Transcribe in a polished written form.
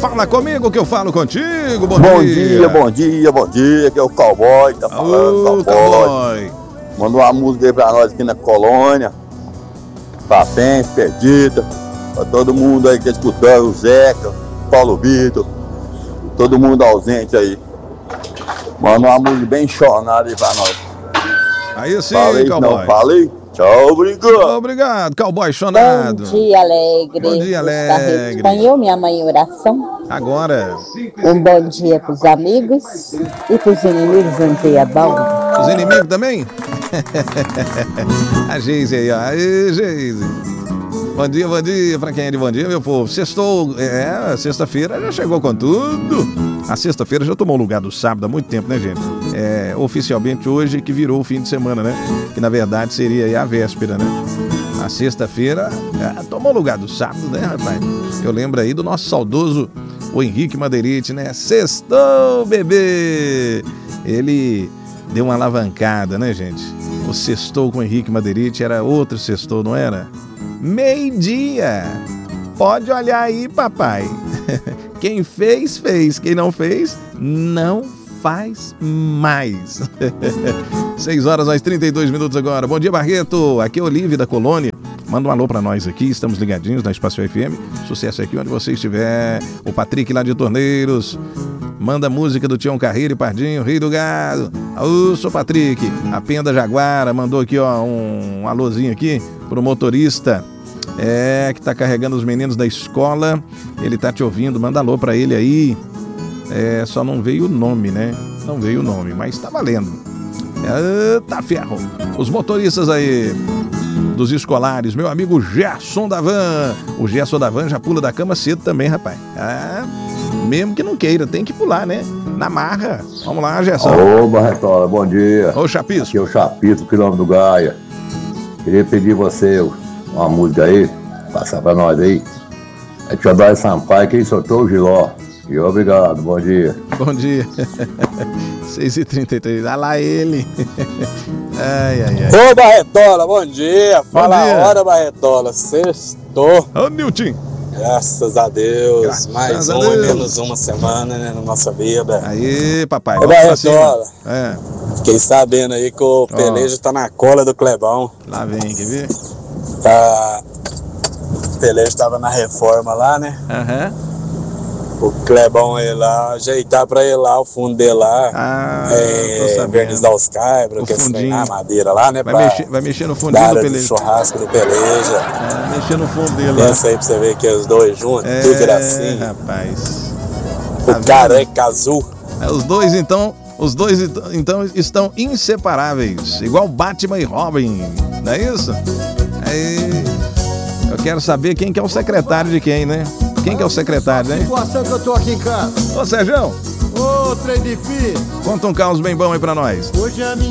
Fala comigo que eu falo contigo. Bom dia, bom dia, bom dia. Aqui é o Cowboy, tá falando, Cowboy. Manda uma música aí pra nós aqui na colônia. Papense, Perdida. Pra todo mundo aí que tá escutando, o Zeca, Paulo Vitor. Todo mundo ausente aí. Manda uma música bem chonada aí pra nós. Aí sim, falei, Cowboy. Não falei? Tchau, obrigado. Obrigado, Cowboy chonado. Bom dia, Alegre. Bom dia, Alegre. Acompanhou minha mãe em oração? Agora. Um bom dia pros amigos e pros inimigos, um dia bom. Os inimigos também? A Geise aí, ó. Aí, Geise. Bom dia pra quem é de bom dia, meu povo. Sextou, sexta-feira já chegou com tudo. A sexta-feira já tomou o lugar do sábado há muito tempo, né, gente? Oficialmente hoje que virou o fim de semana, né? Que na verdade seria aí a véspera, né? A sexta-feira tomou o lugar do sábado, né, rapaz? Eu lembro aí do nosso saudoso, o Henrique Madeirite, né? Sextou, bebê! Ele deu uma alavancada, né, gente? O Sextou com o Henrique Madeirite era outro sextou, não era? Meio-dia. Pode olhar aí, papai. Quem fez, fez. Quem não fez, não faz mais. 6 horas mais 32 minutos agora. Bom dia, Barreto. Aqui é o Olívio da Colônia. Manda um alô pra nós aqui. Estamos ligadinhos na Espaço FM. Sucesso aqui onde você estiver. O Patrick lá de Torneiros. Manda música do Tião Carreiro e Pardinho, Rei do Gado. Ô, sou Patrick. A Penda Jaguara mandou aqui, ó, um alôzinho aqui pro motorista. Que tá carregando os meninos da escola. Ele tá te ouvindo, manda alô pra ele aí. Só não veio o nome, né? Não veio o nome, mas tá valendo. Tá ferro. Os motoristas aí dos escolares, meu amigo Gerson da Van. O Gerson da Van já pula da cama cedo também, rapaz. Mesmo que não queira, tem que pular, né? Na marra. Vamos lá, Gerson. Ô, Barretola, bom dia. Ô, Chapisco. Aqui é o Chapisco, quilômetro do Gaia. Queria pedir você uma música aí, passar pra nós aí. É Teodoro Sampaio, quem soltou o Giló. E obrigado, bom dia. Bom dia. 6h33, olha lá ele. Ai. Ô, Barretola, bom dia. Fala bom dia. A hora, Barretola. Sextou. Ô, Nilton. Graças a Deus. Graças Mais a um Deus. e menos uma semana, né, na nossa vida. Aí, papai. Ô, Vamos pra cima. Barretola. Fiquei sabendo aí que o Peleja tá na cola do Clebão. Lá vem, quer ver? O Peleja tava na reforma lá, né? O Clebão ia lá, ajeitar pra ir lá, o fundo dele lá. Tô sabendo. Vernizar os caibros, que fundinho. a madeira lá, né? Vai mexer no fundinho do do Peleja. churrasco do Peleja. Mexer no fundo dele lá. Pensa aí pra você ver que os dois juntos, tudo gracinha. Rapaz. O careca azul. Os dois então estão inseparáveis. Igual Batman e Robin. Não é isso? Aí. Eu quero saber quem que é o secretário de quem, né? Quem que é o secretário, né? Situação que eu tô aqui em casa. Ô, Sérgio. Ô, trem difícil. Conta um caos bem bom aí pra nós. Hoje a minha